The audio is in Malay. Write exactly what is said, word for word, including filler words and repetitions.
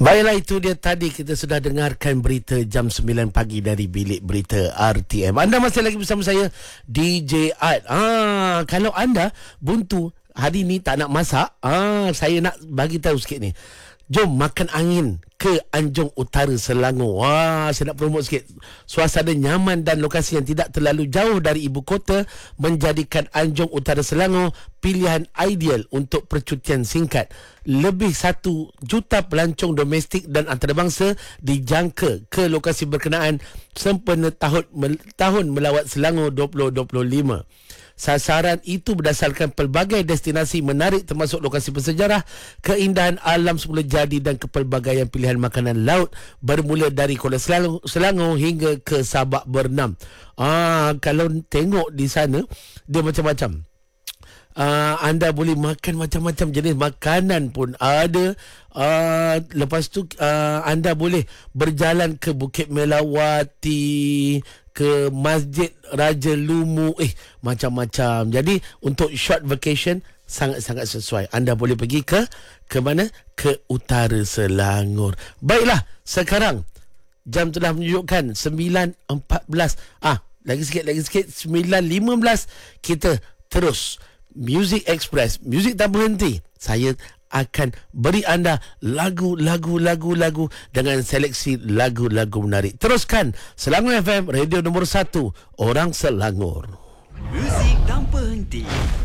Baiklah, itu dia tadi kita sudah dengarkan berita jam sembilan pagi dari Bilik Berita R T M. Anda masih lagi bersama saya, D J Art. Ah, kalau anda buntu hari ni tak nak masak, ah, saya nak bagi tahu sikit ni. Jom makan angin ke Anjung Utara Selangor. Wah, saya nak promote sikit. Suasana nyaman dan lokasi yang tidak terlalu jauh dari ibu kota menjadikan Anjung Utara Selangor pilihan ideal untuk percutian singkat. Lebih satu juta pelancong domestik dan antarabangsa dijangka ke lokasi berkenaan sempena tahun, tahun melawat Selangor dua ribu dua puluh lima. Sasaran itu berdasarkan pelbagai destinasi menarik termasuk lokasi bersejarah, keindahan alam semula jadi dan kepelbagaian pilihan makanan laut bermula dari Kuala Selangor, Selangor hingga ke Sabak Bernam. Ah, kalau tengok di sana dia macam-macam. Uh, anda boleh makan macam-macam jenis makanan pun ada. Uh, lepas tu uh, anda boleh berjalan ke Bukit Melawati, ke Masjid Raja Lumu, eh macam-macam. Jadi untuk short vacation sangat-sangat sesuai. Anda boleh pergi ke ke mana? Ke Utara Selangor. Baiklah, sekarang jam telah menunjukkan sembilan empat belas. Ah, lagi sikit lagi sikit sembilan lima belas. Kita terus Music Express, muzik tak berhenti. Saya akan beri anda lagu-lagu-lagu-lagu dengan seleksi lagu-lagu menarik. Teruskan Selangor F M, radio nombor satu, orang Selangor. Muzik tak berhenti.